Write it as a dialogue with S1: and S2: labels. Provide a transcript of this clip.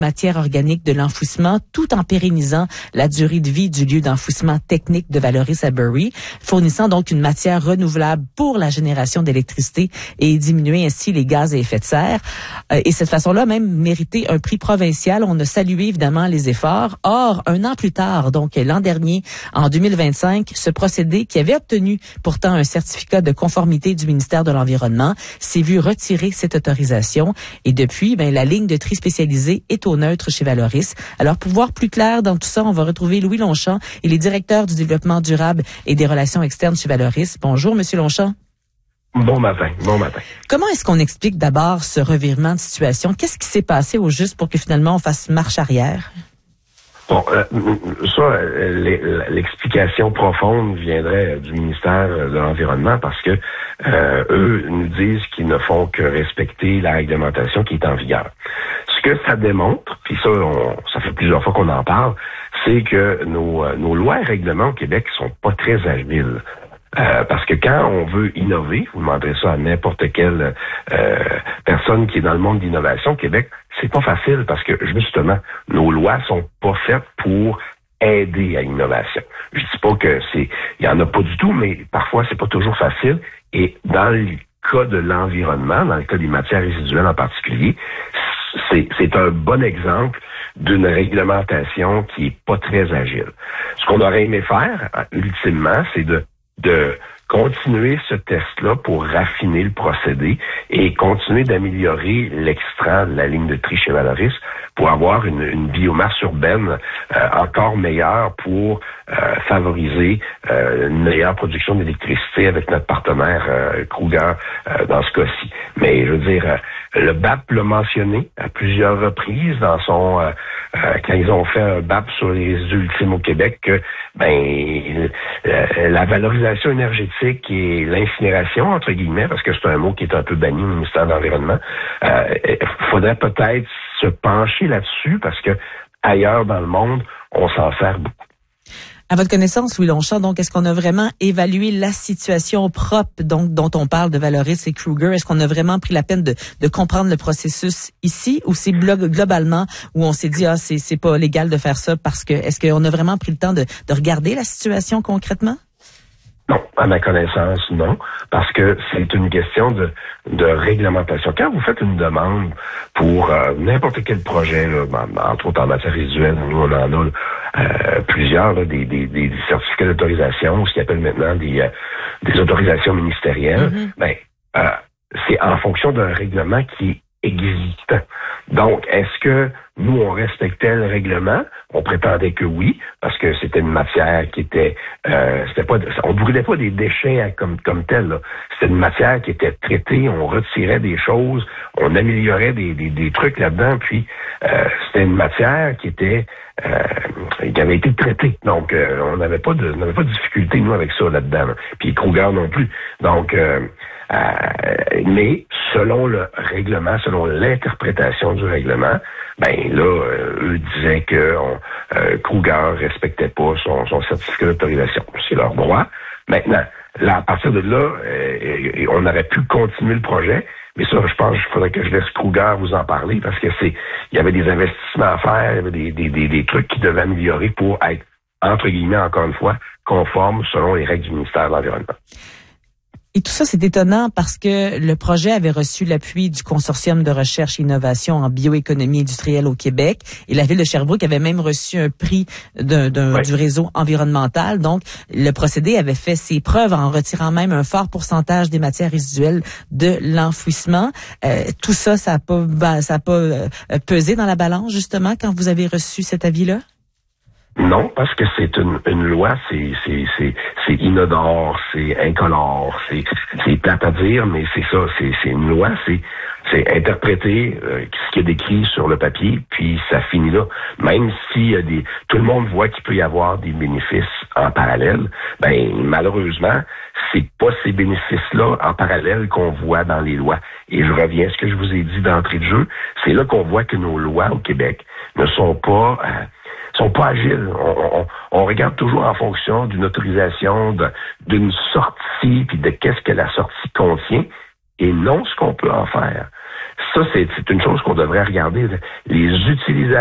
S1: matière organique de l'enfouissement, tout en pérennisant la durée de vie du lieu d'enfouissement technique de Valoris à Bury, fournissant donc une matière renouvelable pour la génération d'électricité et diminuer ainsi les gaz à effet de serre. Et cette façon-là, même mériter un prix provincial. On a salué évidemment les efforts. Or, un an plus tard, donc l'an dernier, en 2025, ce procédé qui avait obtenu pourtant un certificat de conformité du ministère de l'Environnement s'est vu retirer cette autorisation. Et depuis, la ligne de tri spécialisée est au neutre chez Valoris. Alors, pour voir plus clair dans tout ça, on va retrouver Louis Longchamp. Il est directeur du développement durable et des relations externes chez Valoris. Bonjour, Monsieur Longchamp.
S2: Bon matin.
S1: Comment est-ce qu'on explique d'abord ce revirement de situation? Qu'est-ce qui s'est passé au juste pour que finalement on fasse marche arrière?
S2: Bon, ça, l'explication profonde viendrait du ministère de l'Environnement parce que eux nous disent qu'ils ne font que respecter la réglementation qui est en vigueur. Ce que ça démontre, puis ça fait plusieurs fois qu'on en parle, c'est que nos lois et règlements au Québec sont pas très agiles. Parce que quand on veut innover, vous demanderez ça à n'importe quelle personne qui est dans le monde d'innovation au Québec, c'est pas facile parce que justement, nos lois sont pas faites pour aider à l'innovation. Je dis pas que il y en a pas du tout, mais parfois c'est pas toujours facile. Et dans le cas de l'environnement, dans le cas des matières résiduelles en particulier, c'est un bon exemple d'une réglementation qui est pas très agile. Ce qu'on aurait aimé faire, ultimement, c'est de continuer ce test-là pour raffiner le procédé et continuer d'améliorer l'extrait de la ligne de tri chez Valoris pour avoir une biomasse urbaine encore meilleure pour favoriser une meilleure production d'électricité avec notre partenaire Kruger dans ce cas-ci. Mais je veux dire, le BAP l'a mentionné à plusieurs reprises dans son quand ils ont fait un BAP sur les résidus ultimes au Québec que la valorisation énergétique et l'incinération, entre guillemets, parce que c'est un mot qui est un peu banni au ministère de l'Environnement, faudrait peut-être se pencher là-dessus parce que ailleurs dans le monde, on s'en sert beaucoup.
S1: À votre connaissance, Louis Longchamp, donc, est-ce qu'on a vraiment évalué la situation propre dont on parle de Valoris et Kruger? Est-ce qu'on a vraiment pris la peine de comprendre le processus ici ou c'est globalement où on s'est dit, c'est pas légal de faire ça parce que, est-ce qu'on a vraiment pris le temps de regarder la situation concrètement?
S2: Non, à ma connaissance, non, parce que c'est une question de réglementation. Quand vous faites une demande pour n'importe quel projet, là, entre autres en matière résiduelle, nous on en a plusieurs, là, des certificats d'autorisation, ce qu'ils appellent maintenant des autorisations ministérielles, c'est en fonction d'un règlement qui est existant. Donc, est-ce que nous, on respectait le règlement? On prétendait que oui, parce que c'était une matière qui était... on brûlait pas des déchets comme tel, là. C'était une matière qui était traitée, on retirait des choses, on améliorait des trucs là-dedans, puis c'était une matière qui était... qui avait été traitée. Donc, on n'avait pas de difficulté, nous, avec ça là-dedans. Là. Puis Kruger non plus. Donc... mais selon le règlement, selon l'interprétation du règlement, eux disaient que Kruger respectait pas son certificat d'autorisation. C'est leur droit. Maintenant, là, à partir de là, on aurait pu continuer le projet, mais ça, je pense qu'il faudrait que je laisse Kruger vous en parler parce que il y avait des investissements à faire, il y avait des trucs qui devaient améliorer pour être, entre guillemets, encore une fois, conforme selon les règles du ministère de l'Environnement.
S1: Et tout ça, c'est étonnant parce que le projet avait reçu l'appui du Consortium de recherche et innovation en bioéconomie industrielle au Québec et la Ville de Sherbrooke avait même reçu un prix du réseau environnemental. Donc, le procédé avait fait ses preuves en retirant même un fort pourcentage des matières résiduelles de l'enfouissement. Tout ça, ça a pas pesé dans la balance, justement, quand vous avez reçu cet avis-là?
S2: Non, parce que c'est une loi, c'est inodore, c'est incolore, c'est plate à dire, mais c'est ça, c'est une loi, c'est interpréter ce qui est décrit sur le papier, puis ça finit là. Même si tout le monde voit qu'il peut y avoir des bénéfices en parallèle, malheureusement, c'est pas ces bénéfices-là en parallèle qu'on voit dans les lois. Et je reviens à ce que je vous ai dit d'entrée de jeu, c'est là qu'on voit que nos lois au Québec ne sont pas agiles. On regarde toujours en fonction d'une autorisation, d'une sortie, puis de qu'est-ce que la sortie contient, et non ce qu'on peut en faire. Ça, c'est une chose qu'on devrait regarder. Les utilisateurs